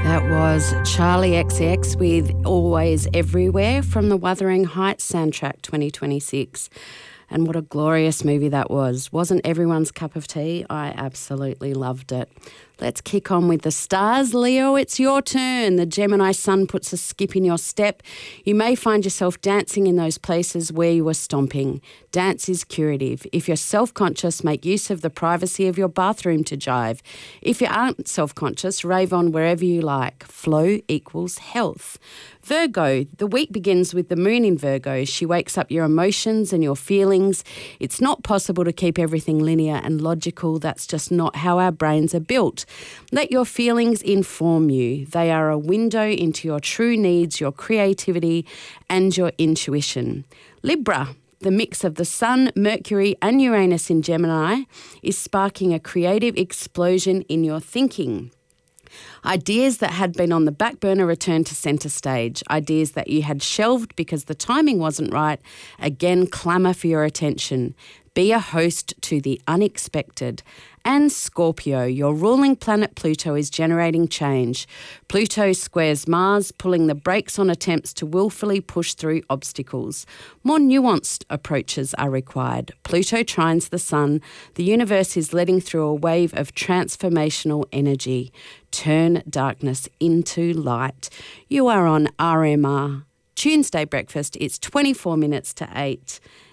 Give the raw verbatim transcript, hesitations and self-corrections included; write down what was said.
That was Charlie X X with Always Everywhere from the Wuthering Heights soundtrack twenty twenty-six. And what a glorious movie that was. Wasn't everyone's cup of tea? I absolutely loved it. Let's kick on with the stars. Leo, it's your turn. The Gemini sun puts a skip in your step. You may find yourself dancing in those places where you were stomping. Dance is curative. If you're self-conscious, make use of the privacy of your bathroom to jive. If you aren't self-conscious, rave on wherever you like. Flow equals health. Virgo, the week begins with the moon in Virgo. She wakes up your emotions and your feelings. It's not possible to keep everything linear and logical. That's just not how our brains are built. Let your feelings inform you. They are a window into your true needs, your creativity and your intuition. Libra, the mix of the Sun, Mercury and Uranus in Gemini is sparking a creative explosion in your thinking. Ideas that had been on the back burner return to centre stage. Ideas that you had shelved because the timing wasn't right, again clamour for your attention. Be a host to the unexpected. And Scorpio, your ruling planet Pluto is generating change. Pluto squares Mars, pulling the brakes on attempts to willfully push through obstacles. More nuanced approaches are required. Pluto trines the Sun. The universe is letting through a wave of transformational energy. Turn darkness into light. You are on R M R. Tuesday Breakfast. It's twenty-four minutes to eight.